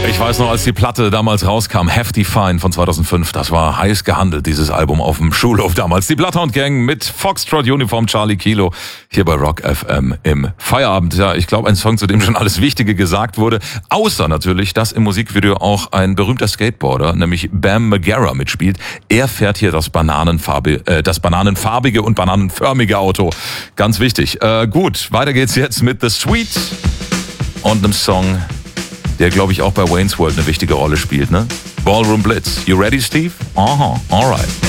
Ich weiß noch, als die Platte damals rauskam, Hefty Fine von 2005, das war heiß gehandelt, dieses Album auf dem Schulhof damals. Die Bloodhound Gang mit Foxtrot Uniform Charlie Kilo hier bei Rock FM im Feierabend. Ja, ich glaube, ein Song, zu dem schon alles Wichtige gesagt wurde. Außer natürlich, dass im Musikvideo auch ein berühmter Skateboarder, nämlich Bam Margera, mitspielt. Er fährt hier das bananenfarbige und bananenförmige Auto. Ganz wichtig. Gut, weiter geht's jetzt mit The Sweet und einem Song, der, glaube ich, auch bei Wayne's World eine wichtige Rolle spielt, ne? Ballroom Blitz. You ready, Steve? Aha, alright.